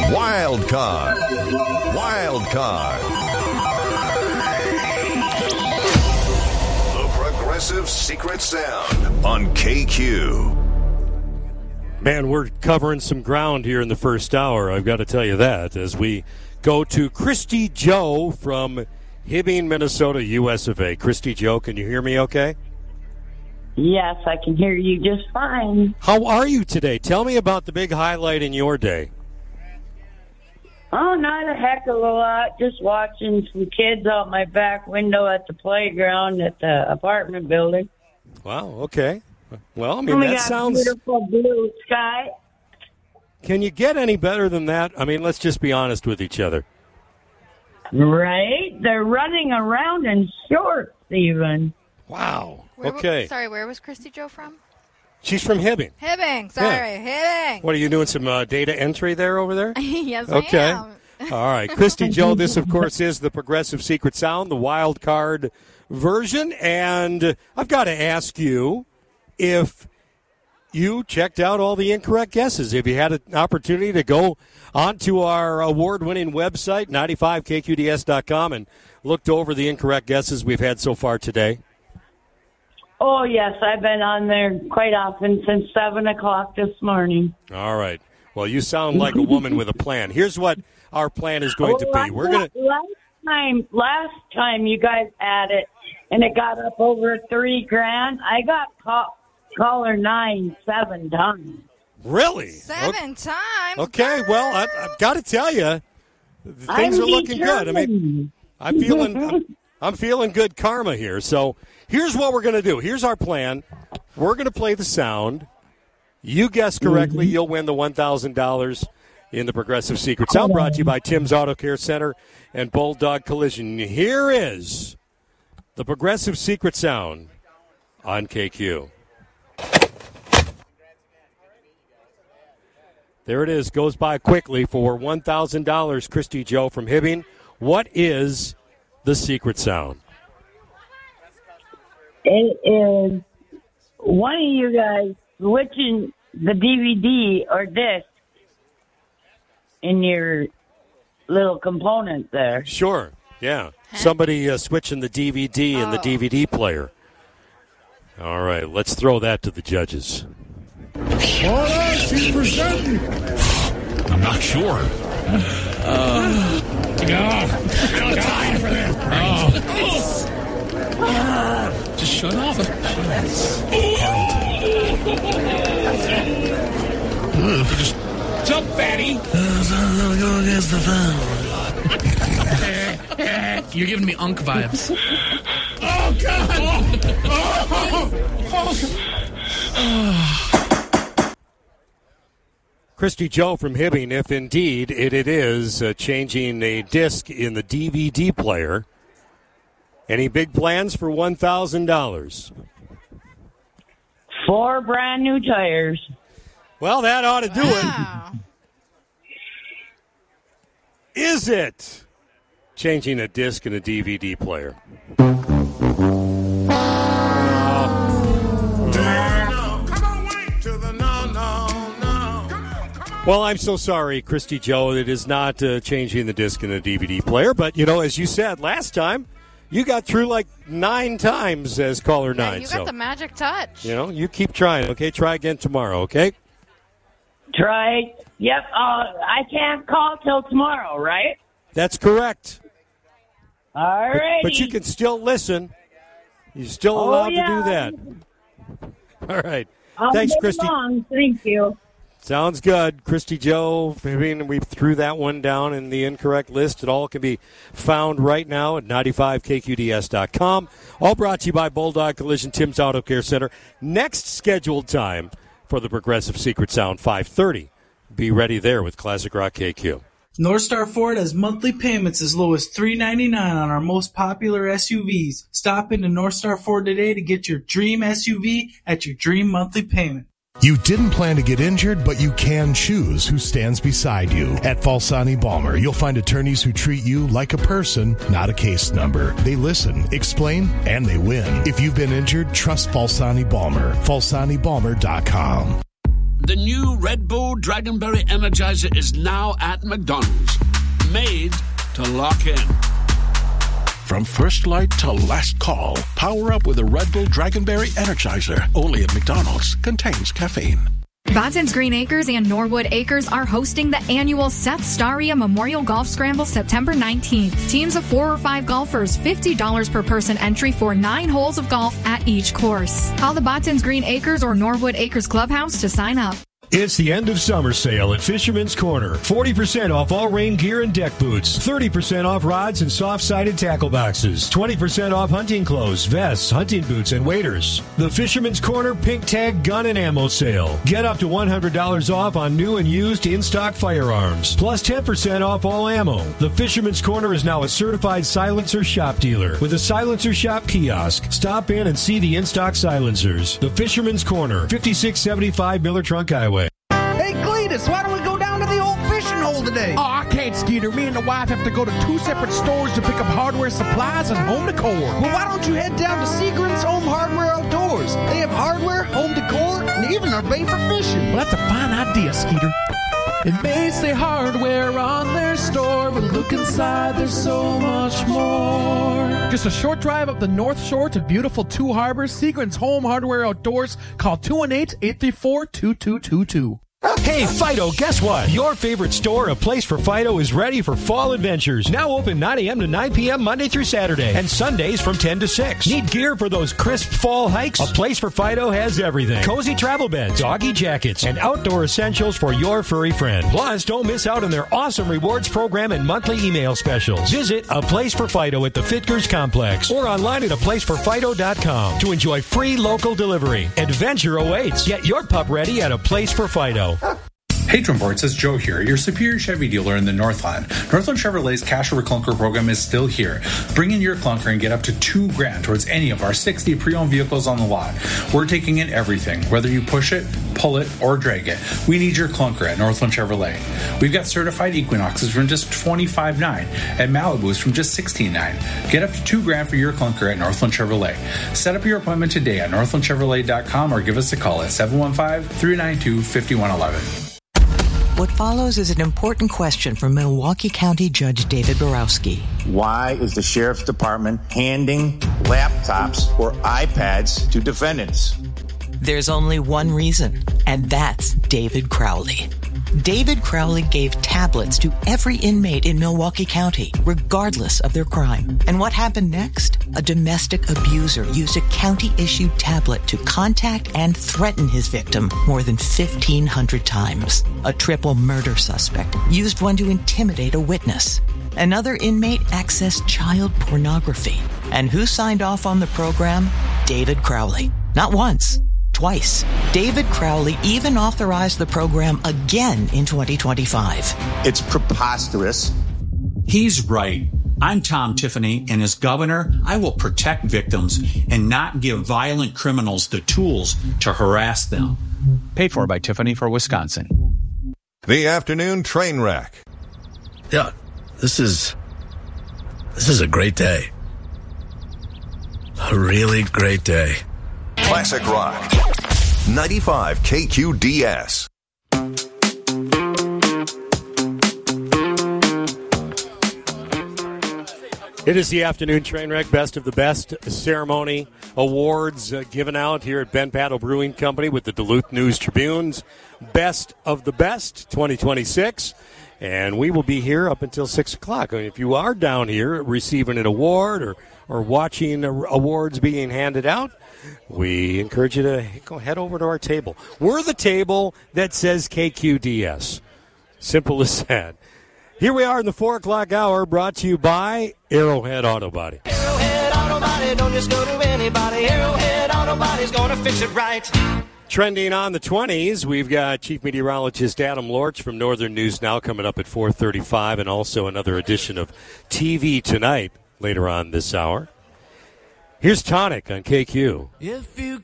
Wild Card. Wild Card. The Progressive Secret Sound on KQ. Man, we're covering some ground here in the first hour, I've got to tell you that, as we go to Christy Joe from Hibbing, Minnesota, US of A. Christy Joe, can you hear me okay? Yes, I can hear you just fine. How are you today? Tell me about the big highlight in your day. Oh, not a heck of a lot. Just watching some kids out my back window at the playground at the apartment building. Wow, okay. Well, I mean, we that got sounds... beautiful blue sky. Can you get any better than that? I mean, let's just be honest with each other. Right? They're running around in shorts, even. Wow. Where was Christy Joe from? She's from Hibbing. Hibbing. Hibbing. What, are you doing some data entry there over there? Yes, okay. I am. All right. Christy Joe, this, of course, is the Progressive Secret Sound, the wild card version. And I've got to ask you if you checked out all the incorrect guesses. If you had an opportunity to go onto our award-winning website, 95kqds.com, and looked over the incorrect guesses we've had so far today. Oh, yes, I've been on there quite often since 7 o'clock this morning. All right. Well, you sound like a woman with a plan. Here's what our plan is going to be. We're going to... Last time you guys had it, and it got up over $3,000, I got caller 9 7 times. Really? 7 times? Okay, well, I've got to tell you, things are looking good. I mean, I'm feeling good karma here. So here's what we're going to do. Here's our plan. We're going to play the sound. You guess correctly, you'll win the $1,000 in the Progressive Secret Sound, brought to you by Tim's Auto Care Center and Bulldog Collision. Here is the Progressive Secret Sound on KQ. There it is. Goes by quickly for $1,000. Christy Joe from Hibbing. What is the secret sound? It is one of you guys switching the DVD or disc in your little component there. Sure. Yeah. Somebody switching the DVD in the DVD player. All right. Let's throw that to the judges. She's presenting. I'm not sure. No time for this. Just shut off. Just jump, fatty. Go against the fan. You're giving me Unk vibes. Oh, God. Christy Joe from Hibbing, if indeed it is changing a disc in the DVD player. Any big plans for $1,000? 4 brand new tires. Well, that ought to do it. Is it changing a disc in a DVD player? Well, I'm so sorry, Christy Joe. It is not changing the disc in a DVD player. But, you know, as you said last time, you got through like 9 times as caller 9. You got the magic touch. You know, you keep trying, okay? Try again tomorrow, okay? Try. Yep. I can't call till tomorrow, right? That's correct. All right. But you can still listen. You're still allowed to do that. All right. Thanks, Christy. Thank you. Sounds good. Christy Joe, I mean, we threw that one down in the incorrect list. It all can be found right now at 95kqds.com. All brought to you by Bulldog Collision, Tim's Auto Care Center. Next scheduled time for the Progressive Secret Sound, 5:30. Be ready there with Classic Rock KQ. North Star Ford has monthly payments as low as $399 on our most popular SUVs. Stop into North Star Ford today to get your dream SUV at your dream monthly payment. You didn't plan to get injured, but you can choose who stands beside you. At Falsani Balmer, you'll find attorneys who treat you like a person, not a case number. They listen, explain, and they win. If you've been injured, trust Falsani Balmer. FalsaniBalmer.com. The new Red Bull Dragonberry Energizer is now at McDonald's. Made to lock in. From first light to last call, power up with a Red Bull Dragonberry Energizer. Only at McDonald's. Contains caffeine. Botton's Green Acres and Norwood Acres are hosting the annual Seth Staria Memorial Golf Scramble September 19th. Teams of 4 or 5 golfers, $50 per person entry for 9 holes of golf at each course. Call the Botton's Green Acres or Norwood Acres Clubhouse to sign up. It's the end of summer sale at Fisherman's Corner. 40% off all rain gear and deck boots. 30% off rods and soft-sided tackle boxes. 20% off hunting clothes, vests, hunting boots, and waders. The Fisherman's Corner Pink Tag Gun and Ammo Sale. Get up to $100 off on new and used in-stock firearms. Plus 10% off all ammo. The Fisherman's Corner is now a certified silencer shop dealer with a silencer shop kiosk. Stop in and see the in-stock silencers. The Fisherman's Corner, 5675 Miller Trunk Highway. Hey, Cletus, why don't we go down to the old fishing hole today? Oh, I can't, Skeeter. Me and the wife have to go to 2 separate stores to pick up hardware supplies and home decor. Well, why don't you head down to Seagram's Home Hardware Outdoors? They have hardware, home decor, and even are made for fishing. Well, that's a fine idea, Skeeter. It may say hardware on their store, but look inside, there's so much more. Just a short drive up the North Shore to beautiful Two Harbors. Seagram's Home Hardware Outdoors. Call 218-834-2222. Hey, Fido, guess what? Your favorite store, A Place for Fido, is ready for fall adventures. Now open 9 a.m. to 9 p.m. Monday through Saturday, and Sundays from 10 to 6. Need gear for those crisp fall hikes? A Place for Fido has everything. Cozy travel beds, doggy jackets, and outdoor essentials for your furry friend. Plus, don't miss out on their awesome rewards program and monthly email specials. Visit A Place for Fido at the Fitkers Complex or online at aplaceforfido.com to enjoy free local delivery. Adventure awaits. Get your pup ready at A Place for Fido. Hey Trimports, it's Joe here, your Superior Chevy dealer in the Northland. Northland Chevrolet's Cash Over Clunker program is still here. Bring in your clunker and get up to $2,000 towards any of our 60 pre-owned vehicles on the lot. We're taking in everything, whether you push it, pull it, or drag it. We need your clunker at Northland Chevrolet. We've got certified Equinoxes from just $25,900 and Malibus from just $16,900. Get up to $2,000 for your clunker at Northland Chevrolet. Set up your appointment today at northlandchevrolet.com or give us a call at 715-392-5111. What follows is an important question from Milwaukee County Judge David Borowski. Why is the Sheriff's Department handing laptops or iPads to defendants? There's only one reason, and that's David Crowley. David Crowley gave tablets to every inmate in Milwaukee County, regardless of their crime. And what happened next? A domestic abuser used a county-issued tablet to contact and threaten his victim more than 1,500 times. A triple murder suspect used one to intimidate a witness. Another inmate accessed child pornography. And who signed off on the program? David Crowley. Not once. Twice. David Crowley even authorized the program again in 2025. It's preposterous. He's right. I'm Tom Tiffany, and as governor, I will protect victims and not give violent criminals the tools to harass them. Paid for by Tiffany for Wisconsin. The afternoon train wreck. Yeah, this is a great day. A really great day. Classic Rock. 95 KQDS. It is the afternoon train wreck, best of the best ceremony awards given out here at Ben Paddle Brewing Company with the Duluth News Tribune's Best of the Best 2026. And we will be here up until 6 o'clock. I mean, if you are down here receiving an award or watching awards being handed out, we encourage you to go head over to our table. We're the table that says KQDS. Simple as that. Here we are in the 4 o'clock hour, brought to you by Arrowhead Auto Body. Arrowhead Auto Body, don't just go to anybody. Arrowhead Auto Body's gonna fix it right. Trending on the 20s, we've got Chief Meteorologist Adam Lorch from Northern News Now coming up at 4:35, and also another edition of TV Tonight later on this hour. Here's Tonic on KQ. If you